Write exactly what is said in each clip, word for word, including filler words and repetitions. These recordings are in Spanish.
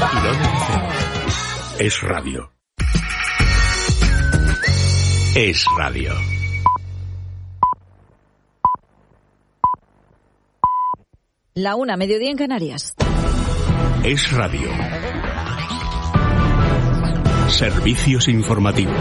Es radio. Es radio. La una, mediodía en Canarias. Es radio. Servicios informativos.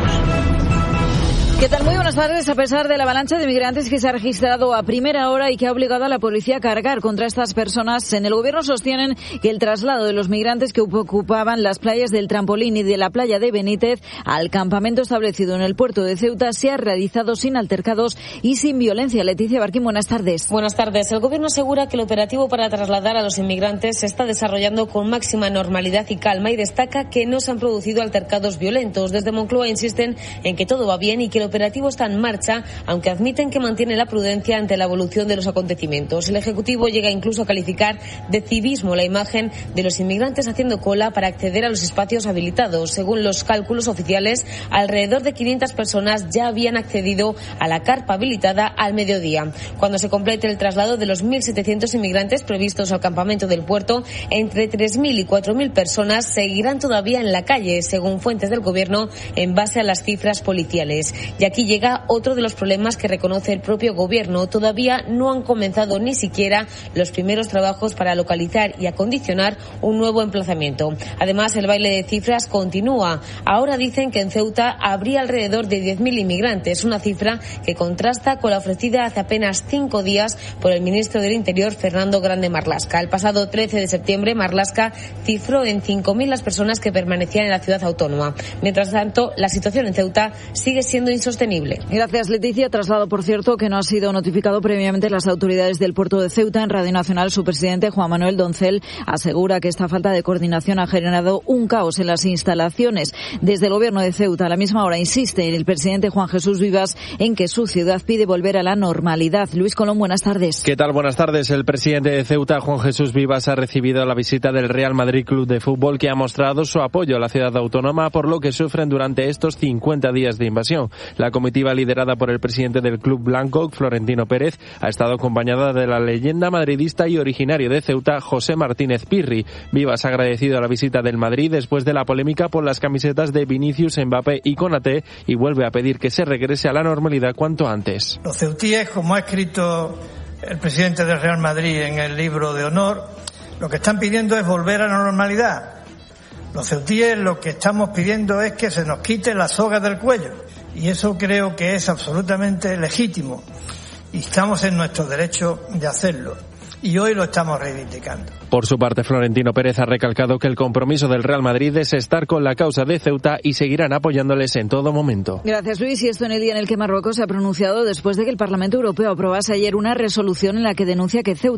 ¿Qué tal? Muy buenas tardes. A pesar de la avalancha de migrantes que se ha registrado a primera hora y que ha obligado a la policía a cargar contra estas personas, en el gobierno sostienen que el traslado de los migrantes que ocupaban las playas del Trampolín y de la playa de Benítez al campamento establecido en el puerto de Ceuta se ha realizado sin altercados y sin violencia. Leticia Barquín, buenas tardes. Buenas tardes. El gobierno asegura que el operativo para trasladar a los inmigrantes se está desarrollando con máxima normalidad y calma y destaca que no se han producido altercados violentos. Desde Moncloa insisten en que todo va bien y que el operativo está en marcha, aunque admiten que mantiene la prudencia ante la evolución de los acontecimientos. El Ejecutivo llega incluso a calificar de civismo la imagen de los inmigrantes haciendo cola para acceder a los espacios habilitados. Según los cálculos oficiales, alrededor de quinientas personas ya habían accedido a la carpa habilitada al mediodía. Cuando se complete el traslado de los mil setecientos inmigrantes previstos al campamento del puerto, entre tres mil y cuatro mil personas seguirán todavía en la calle, según fuentes del Gobierno, en base a las cifras policiales. Y aquí llega otro de los problemas que reconoce el propio Gobierno. Todavía no han comenzado ni siquiera los primeros trabajos para localizar y acondicionar un nuevo emplazamiento. Además, el baile de cifras continúa. Ahora dicen que en Ceuta habría alrededor de diez mil inmigrantes, una cifra que contrasta con la ofrecida hace apenas cinco días por el ministro del Interior, Fernando Grande Marlaska. El pasado trece de septiembre, Marlaska cifró en cinco mil las personas que permanecían en la ciudad autónoma. Mientras tanto, la situación en Ceuta sigue siendo insostenible. Gracias, Leticia. Traslado, por cierto, que no ha sido notificado previamente las autoridades del puerto de Ceuta. En Radio Nacional, su presidente, Juan Manuel Doncel, asegura que esta falta de coordinación ha generado un caos en las instalaciones. Desde el gobierno de Ceuta, a la misma hora, insiste el presidente Juan Jesús Vivas en que su ciudad pide volver a la normalidad. Luis Colón, buenas tardes. ¿Qué tal? Buenas tardes. El presidente de Ceuta, Juan Jesús Vivas, ha recibido la visita del Real Madrid Club de Fútbol, que ha mostrado su apoyo a la ciudad autónoma por lo que sufren durante estos cincuenta días de invasión. La comitiva liderada por el presidente del club blanco, Florentino Pérez, ha estado acompañada de la leyenda madridista y originario de Ceuta, José Martínez Pirri. Vivas ha agradecido la visita del Madrid después de la polémica por las camisetas de Vinicius, Mbappé y Konaté y vuelve a pedir que se regrese a la normalidad cuanto antes. Los ceutíes, como ha escrito el presidente del Real Madrid en el libro de honor, lo que están pidiendo es volver a la normalidad. Los ceutíes lo que estamos pidiendo es que se nos quite la soga del cuello. Y eso creo que es absolutamente legítimo y estamos en nuestro derecho de hacerlo. Y hoy lo estamos reivindicando. Por su parte, Florentino Pérez ha recalcado que el compromiso del Real Madrid es estar con la causa de Ceuta y seguirán apoyándoles en todo momento. Gracias, Luis. Y esto en el día en el que Marruecos se ha pronunciado después de que el Parlamento Europeo aprobase ayer una resolución en la que denuncia que Ceuta